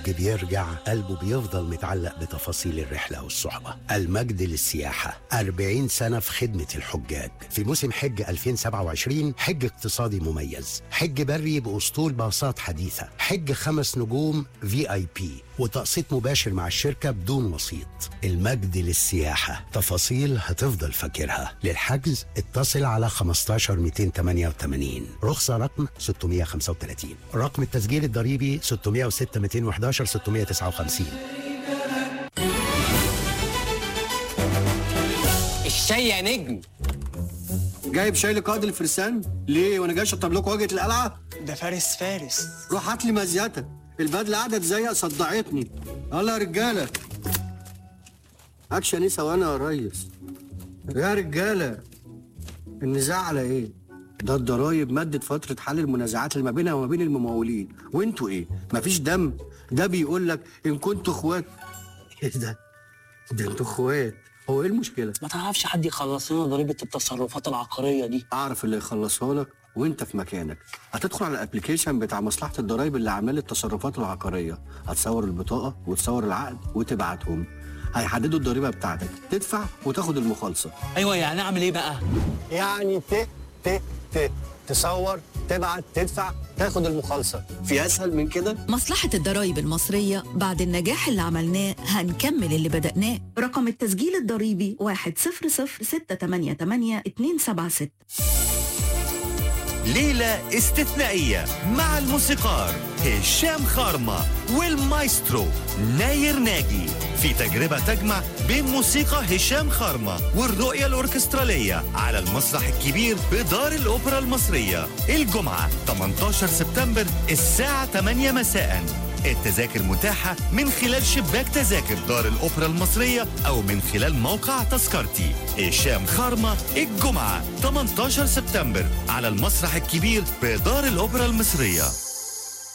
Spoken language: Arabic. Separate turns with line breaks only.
بيرجع قلبه بيفضل متعلق بتفاصيل الرحلة والصحبة. المجد للسياحة 40 سنة في خدمة الحجاج. في موسم حج 2027 حج اقتصادي مميز، حج بري بأسطول باصات حديثة، حج 5 نجوم VIP وتقسيط مباشر مع الشركة بدون وسيط. المجد للسياحة، تفاصيل هتفضل فاكرها. للحجز اتصل على 15 288، رخصة رقم 635، رقم التسجيل الضريبي 606 211 659.
الشاي يا نجم.
جايب شاي لقائد الفرسان ليه وانا جاي اشطب لكم واجهه القلعه؟
ده فارس.
روح هات لي مزيتك، البدله قاعده تزيق صدعتني. يلا يا رجاله. اكشن ايه ثواني يا ريس؟ يا رجاله النزاع على ايه؟ ده الضرايب مدت فتره حل المنازعات اللي ما بينها وما بين الممولين، وانتوا ايه؟ مفيش دم؟ ده بيقول لك ان كنتوا اخوات. ايه ده انتوا اخوات؟ هو ايه المشكله؟
ما تعرفش حد يخلص لنا ضريبه التصرفات العقاريه دي؟
اعرف اللي يخلصها لك وانت في مكانك. هتدخل على الابلكيشن بتاع مصلحه الضرايب اللي عامل التصرفات العقاريه، هتصور البطاقه وتصور العقد وتبعتهم، هيحددوا الضريبه بتاعتك، تدفع وتاخد المخالصه.
ايوه، يعني اعمل ايه بقى؟
يعني تصور، تبعت، تدفع، تاخد المخالصه. في اسهل من كده؟
مصلحة الضرايب المصرية بعد النجاح اللي عملناه هنكمل اللي بدأناه. رقم التسجيل الضريبي 100688276.
ليلة استثنائية مع الموسيقار هشام خارمة والمايسترو ناير ناجي في تجربة تجمع بين موسيقى هشام خارمة والرؤية الأوركسترالية على المسرح الكبير بدار الأوبرا المصرية الجمعة 18 سبتمبر الساعة 8 مساء. التذاكر متاحة من خلال شباك تذاكر دار الأوبرا المصرية أو من خلال موقع تذكرتي. هشام خارمة الجمعة 18 سبتمبر على المسرح الكبير بدار الأوبرا المصرية.